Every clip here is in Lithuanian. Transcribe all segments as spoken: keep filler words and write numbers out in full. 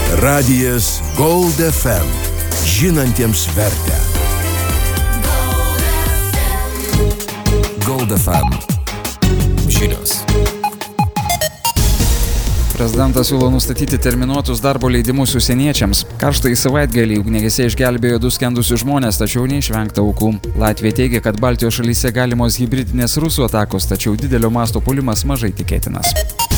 Radijas Gold F M. Žinantiems vertę. Gold F M. Žinios. Prezidentas siūlo nustatyti terminuotus darbo leidimus užsieniečiams. Karštąjį savaitgalį ugniagesiai išgelbėjo du skendusius žmonės, tačiau neišvengta aukų. Latvija teigia, kad Baltijos šalyse galimos hibridinės rusų atakos, tačiau didelio masto puolimas mažai tikėtinas.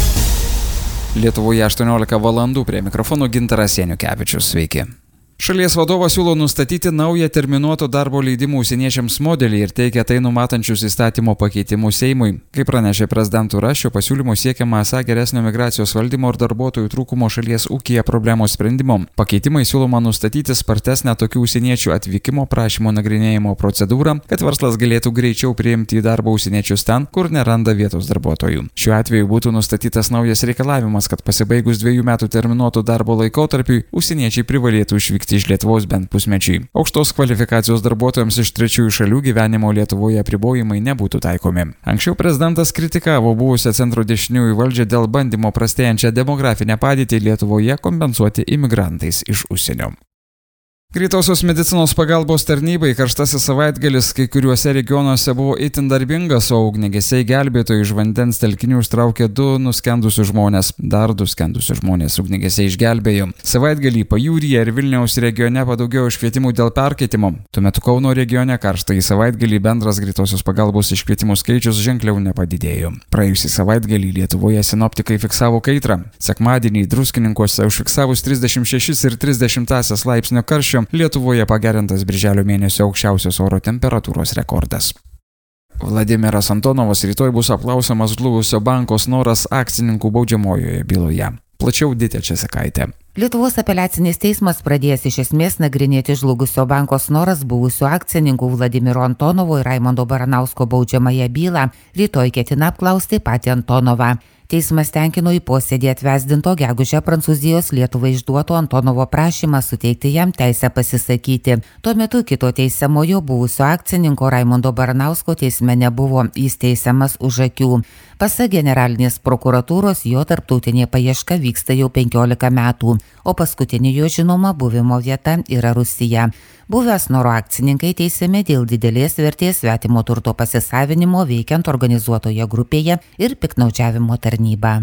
Lietuvoje aštuoniolika valandų, prie mikrofono Gintaras Janiukevičius. Sveiki. Šalies vadovas siūlo nustatyti naują terminuoto darbo leidimų užsieniečiams modelį ir teikia tai numatančius įstatymo pakeitimus Seimui. Kaip pranešė prezidentūra, šio pasiūlymo siekiama esą geresnio migracijos valdymo ir darbuotojų trūkumo šalies ūkyje problemos sprendimo. Pakeitimai siūloma nustatyti spartesnę tokių užsieniečių atvykimo prašymo nagrinėjimo procedūrą, kad verslas galėtų greičiau priimti į darbą užsieniečius ten, kur neranda vietos darbuotojų. Šiuo atveju būtų nustatytas naujas reikalavimas, kad pasibaigus dviejų metų terminuoto darbo laikotarpiui užsieniečiai privalėtų išvykti iš Lietuvos bent pusmečiui. Aukštos kvalifikacijos darbuotojams iš trečiųjų šalių gyvenimo Lietuvoje apribojimai nebūtų taikomi. Anksčiau prezidentas kritikavo buvusią centro dešiniųjų valdžią dėl bandymo prastėjančią demografinę padėtį Lietuvoje kompensuoti imigrantais iš užsienio. Greitosios medicinos pagalbos tarnybai karštasis savaitgalis kai kuriuose regionuose buvo itin darbingas, o ugniagesiai gelbėtojai iš vandens telkinių ištraukė du nuskendusius žmonės. Dar du skendusius žmonės ugniagesiai išgelbėjo. Savaitgalį Pajūryje ir Vilniaus regione padaugėjo iškvietimų dėl perkaitimo. Tuo metu Kauno regione karštąjį savaitgalį bendras greitosios pagalbos iškvietimų skaičius ženkliau nepadidėjo. Praėjusį savaitgalį Lietuvoje sinoptikai fiksavo kaitrą. Sekmadienį Druskininkuose užfiksavus trisdešimt šešis ir trisdešimt laipsnio karščio Lietuvoje pagerintas birželio mėnesio aukščiausios oro temperatūros rekordas. Vladimiras Antonovas rytoj bus apklausiamas žlugusio banko Snoras akcininkų baudžiamojoje byloje. Plačiau Ditė Česikaitė. Lietuvos apeliacinis teismas pradėjęs iš esmės nagrinėti žlugusio banko Snoras buvusių akcininkų Vladimiro Antonovo ir Raimundo Baranausko baudžiamąją bylą rytoj ketina apklausti patį Antonovą. Teismas tenkino į posėdį atvesdinto gegužę Prancūzijos Lietuvai išduoto Antonovo prašymą suteikti jam teisę pasisakyti. Tuo metu kito teisiamojo buvusio akcininko Raimundo Baranausko teisme nebuvo, jis teisiamas už akių. Pasak generalinės prokuratūros, jo tarptautinė paieška vyksta jau penkiolika metų, o paskutinė jo žinoma buvimo vieta yra Rusija. Buvę Snoro akcininkai teisiami dėl didelės vertės svetimo turto pasisavinimo veikiant organizuotoje grupėje ir piktnaudžiavimo tarnybą.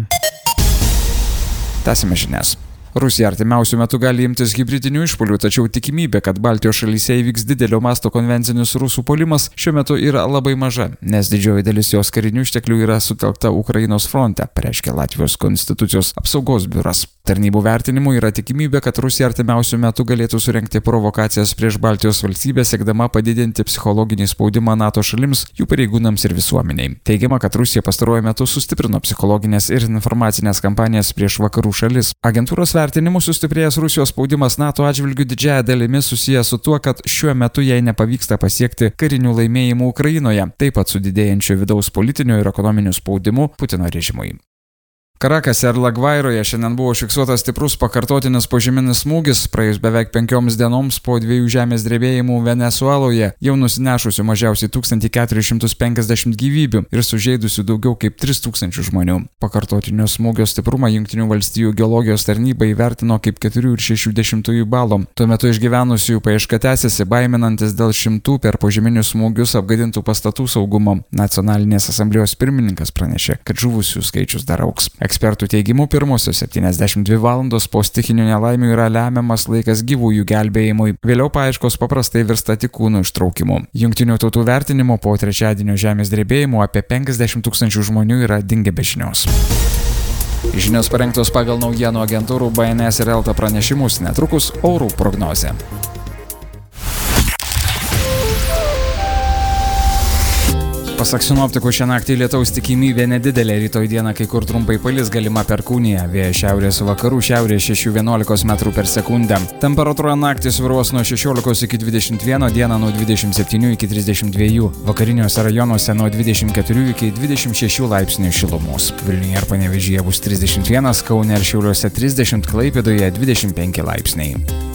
Tęsime žinias. Rusija artimiausių metų gali imtis hibridinių išpuolių, tačiau tikimybė, kad Baltijos šalyse įvyks didelio masto konvencinis rusų puolimas šiuo metu yra labai maža, nes didžioji dalis jos karinių išteklių yra sutelkta Ukrainos fronte, pareiškė Latvijos konstitucijos apsaugos biuras. Tarnybų vertinimu yra tikimybė, kad Rusija artimiausių metų galėtų surengti provokacijas prieš Baltijos valstybės, siekdama padidinti psichologinį spaudimą NATO šalims, jų pareigūnams ir visuomeniai. Teigiama, kad Rusija pastaruoju metu sustiprino psichologinės ir informacinės kampanijas prieš vakarų šalis. Agentūros vertinimu sustiprėjęs Rusijos spaudimas NATO atžvilgiu didžiąja dalimi susijęs su tuo, kad šiuo metu jai nepavyksta pasiekti karinių laimėjimų Ukrainoje, taip pat su didėjančiu vidaus politiniu ir ekonominiu spaudimu Putino režimui. Karakase ir Lagvairoje šiandien buvo užfiksuotas stiprus pakartotinis požeminis smūgis, praėjus beveik penkioms dienoms po dviejų žemės drebėjimų Venesueloje, jau nusinešusių mažiausiai tūkstantį keturis šimtus penkiasdešimt gyvybių ir sužeidusių daugiau kaip tris tūkstančius žmonių. Pakartotinio smūgio stiprumą Jungtinių valstijų geologijos tarnyba įvertino kaip keturių ir šešių dešimtųjų balo. Tuo metu išgyvenusiųjų paieška tęsiasi, baiminantis dėl šimtų per požeminius smūgius apgadintų pastatų saugumo. Nacionalinės asamblėjos pirmininkas pranešė, kad žuvusių skaičius dar augs. Ekspertų teigimu, pirmosios septyniasdešimt dvi valandos po stichinių nelaimių yra lemiamas laikas gyvųjų gelbėjimui. Vėliau paieškos paprastai virsta tik kūnų ištraukimu. Jungtinių tautų vertinimo po trečiadienio žemės drebėjimo apie penkiasdešimt tūkstančių žmonių yra dingę be žinios. Žinios parengtos pagal naujienų agentūrų B N S ir Elta pranešimus, netrukus orų prognozė. Pasak sinoptikų, šią naktį lietaus tikimybė nedidelė, rytoj dieną kai kur trumpai palis, galima perkūnija, vėjas šiaurės vakarų šiaurės šešių vienuolikos metrų per sekundę. Temperatūra naktį svyruos nuo šešiolikos iki dvidešimt vieno, dieną nuo dvidešimt septynių iki trisdešimt dviejų, vakariniuose rajonuose nuo dvidešimt keturių iki dvidešimt šešių laipsnių šilumos. Vilniuje ir Panevėžyje bus trisdešimt vienas, Kaune ir Šiauliuose trisdešimt, Klaipėdoje dvidešimt penki laipsniai.